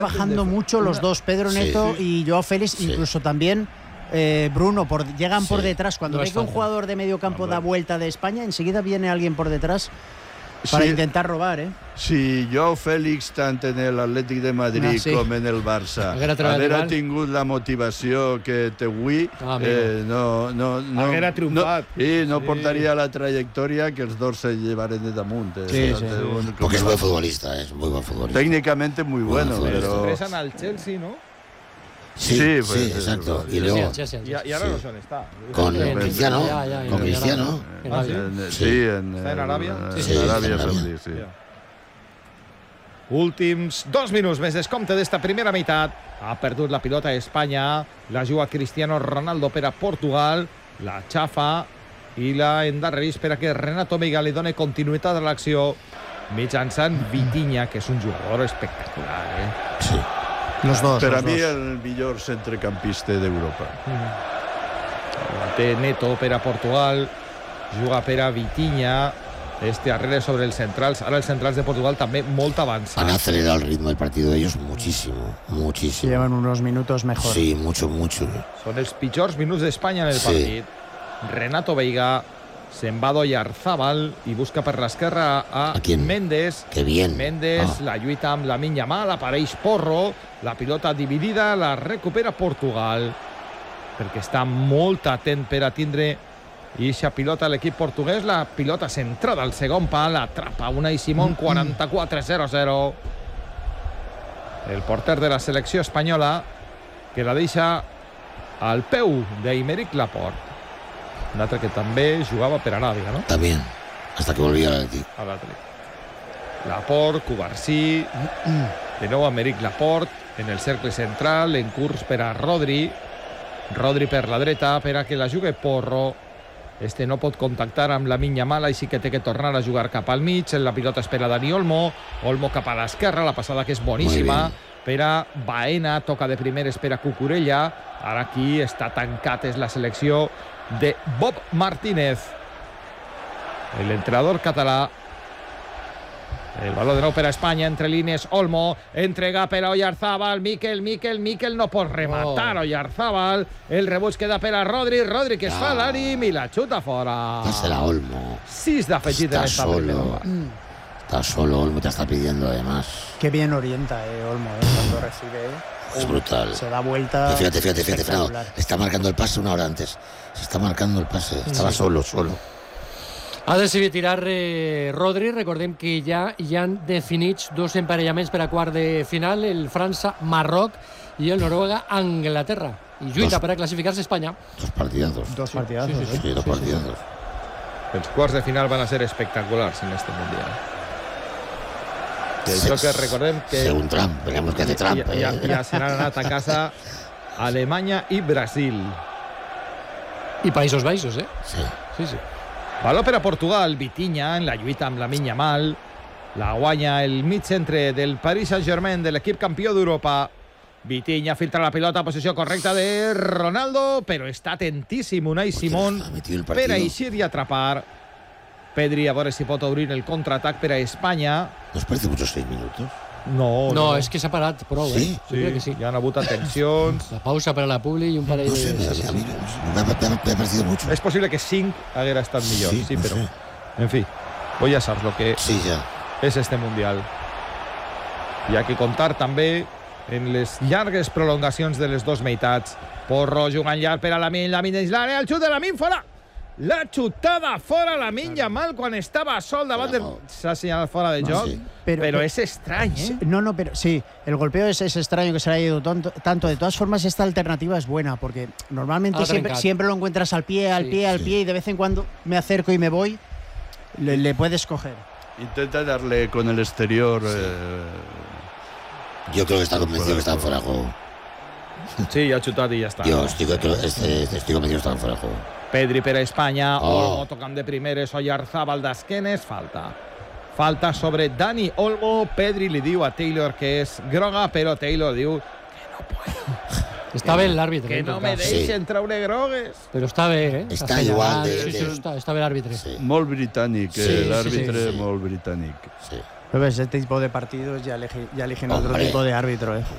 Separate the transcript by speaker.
Speaker 1: bajando mucho los dos, Pedro Neto y Joao Félix, incluso también Bruno, llegan por detrás. Cuando ve que un jugador de medio campo da vuelta de España, enseguida viene alguien por detrás para intentar robar,
Speaker 2: Si Joao Félix, tant en l'Atlètic de Madrid com en el Barça, haguera tingut la motivació que té avui,
Speaker 3: haguera triomfat.
Speaker 2: No portaria la trajectòria que els dos se llevaren de damunt.
Speaker 4: Porque es buen futbolista, es muy buen futbolista.
Speaker 2: Técnicamente muy bueno, pero...
Speaker 3: Regresan al Chelsea, ¿no?
Speaker 4: Sí, exacto. Y luego
Speaker 3: y ahora no sé dónde está.
Speaker 4: Con Cristiano, con Cristiano.
Speaker 3: ¿Está en Arabia?
Speaker 2: Sí, en Arabia Saudí, sí.
Speaker 3: Últims 2 minuts més descompte d'esta primera meitat. Ha perdut la pilota a Espanya, la juga Cristiano Ronaldo per a Portugal, la xafa i la endarrereix per a que Renato Veiga li doni continuïtat a l'acció mitjançant Vitinha, que és un jugador espectacular.
Speaker 4: Sí.
Speaker 1: Los dos.
Speaker 2: Per a mi el millor centrecampista d'Europa.
Speaker 3: Té Neto per a Portugal, juga per a Vitinha, arrere sobre els centrals. Ahora els centrals de Portugal també molt avançats.
Speaker 4: Han acelerado el ritmo del partido de ellos muchísimo.
Speaker 1: Llevan unos minutos mejor.
Speaker 4: Sí, mucho.
Speaker 3: Són els pitjors minuts d'Espanya en el partit. Renato Veiga se'n va d'Oyarzabal i busca per l'esquerra a Méndez.
Speaker 4: Que bien.
Speaker 3: Méndez la lluita amb Lamine Yamal, apareix Porro, la pilota dividida, la recupera Portugal, perquè està molt atent per a tindre eixa pilota l'equip portuguès. La pilota centrada al segon pal, atrapa Unai Simón, 44-0-0. El porter de la selecció espanyola, que la deixa al peu d'Aymeric Laporte, un altre que també jugava per Aràbia, ¿no?
Speaker 4: També, hasta que volvia a l'Atlètic.
Speaker 3: Laporte, Cubarsí, de nou Aymeric Laporte en el cercle central, en curs per a Rodri per la dreta, per a que la jugui Porro. No pot contactar amb Lamine Yamal, així que té que tornar a jugar cap al mig. La pilota espera Dani Olmo cap a l'esquerra, la passada que és boníssima per a Baena, toca de primeres per a Cucurella. Ara aquí està tancat, és la selecció de Bob Martínez, l'entrenador català. El baló de nou per a Espanya, entre línies Olmo, entrega per a Oyarzabal, Mikel no pot rematar Oyarzabal, el rebuig queda per a Rodri que es fa l'ànim i la xuta fora.
Speaker 4: Dásela Olmo.
Speaker 3: 6 d'afegit en esta primera.
Speaker 4: Está solo Olmo, te está pidiendo además.
Speaker 1: Qué bien orienta Olmo cuando recibe.
Speaker 4: Es brutal.
Speaker 1: Se da vuelta.
Speaker 4: Pero fíjate, Fernando, está marcando el pase una hora antes. Se está marcando el pase. Estaba solo.
Speaker 5: Ha decidit tirar Rodri. Recordem que ja han definits 2 emparellaments per a quart de final, el França-Marroc i el Noruega-Anglaterra. I lluita per a classificar-se Espanya.
Speaker 4: Dos partidazos.
Speaker 1: Sí,
Speaker 4: dos partidazos.
Speaker 3: Els quarts de final van a ser espectaculars en este Mundial. Això que recordem que...
Speaker 4: Según Trump, veremos que hace Trump.
Speaker 3: Ja se n'han anat a casa Alemanya i Brasil.
Speaker 5: I Països Baixos,
Speaker 4: Sí.
Speaker 3: Baló per a Portugal, Vitinha en la lluita amb Lamine Yamal. La guanya el mig centre del Paris Saint-Germain, de l'equip campió d'Europa. Vitinha filtra la pilota, posició correcta de Ronaldo, però està atentíssim Unai Simón per a eixir i atrapar. Pedri a veure si pot obrir el contraatac per a Espanya.
Speaker 4: ¿Nos parece muchos 6 minutos?
Speaker 5: No, és que s'ha parat prou,
Speaker 4: Sí?
Speaker 5: Crec que sí.
Speaker 3: Hi ha hagut atencions.
Speaker 5: La pausa per a la publi i un parell
Speaker 4: No sé, a mí me ha parecido mucho.
Speaker 3: És possible que 5 haguera estat millor, sí,
Speaker 4: no
Speaker 3: però...
Speaker 4: sé.
Speaker 3: En fi, pues ja saps lo que
Speaker 4: Sí, ya.
Speaker 3: és este Mundial. Hi ha que comptar també en les llargues prolongacions de les dues meitats. Porro jugant llarg per a Lamine dins l'àrea, el xut de Lamine fora! La xutada fora Lamine Yamal quan estaba sol davant del... S'ha assenyalat fora de joc, pero es extraño, ¿eh?
Speaker 1: No, pero sí, el golpeo es extraño que se le haya ido tanto. De todas formas, esta alternativa es buena, porque normalmente siempre lo encuentras al pie, y de vez en cuando me acerco y me voy, le puedes coger.
Speaker 2: Intenta darle con el exterior.
Speaker 4: Yo creo que está convencido que están fuera de juego.
Speaker 3: Sí, ha xutat i ja està.
Speaker 4: Yo estoy convencido que están fuera de juego.
Speaker 3: Pedri per a Espanya, Olmo tocant de primeres, Oyarzabal d'esquenes, falta sobre Dani Olmo. Pedri li diu a Taylor que és groga, però Taylor diu que no puedo.
Speaker 5: Està bé l'àrbitre.
Speaker 3: Que no me deixen treure grogues.
Speaker 5: Però està bé,
Speaker 4: Està igual
Speaker 5: està bé l'àrbitre.
Speaker 2: Molt britànic, l'àrbitre molt britànic.
Speaker 4: Sí.
Speaker 1: Pero ese tipo de partidos ya eligen otro tipo de árbitro,